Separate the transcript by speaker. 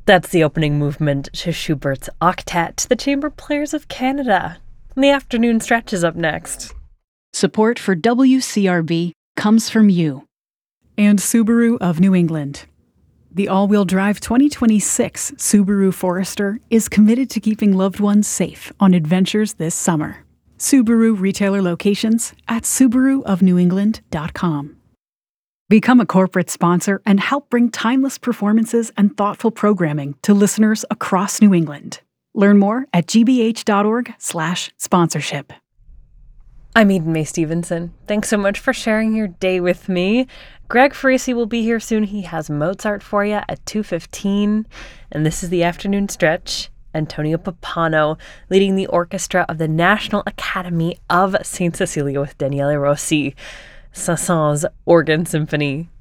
Speaker 1: That's the opening movement to Schubert's Octet, the Chamber Players of Canada. And the afternoon stretch is up next.
Speaker 2: Support for WCRB comes from you.
Speaker 3: And Subaru of New England. The all-wheel drive 2026 Subaru Forester is committed to keeping loved ones safe on adventures this summer. Subaru retailer locations at subaruofnewengland.com. Become a corporate sponsor and help bring timeless performances and thoughtful programming to listeners across New England. Learn more at gbh.org/sponsorship.
Speaker 1: I'm Eden May Stevenson. Thanks so much for sharing your day with me. Greg Farisi will be here soon. He has Mozart for you at 2:15. And this is the afternoon stretch. Antonio Pappano leading the orchestra of the National Academy of St. Cecilia with Daniele Rossi. Saint-Saëns Organ Symphony.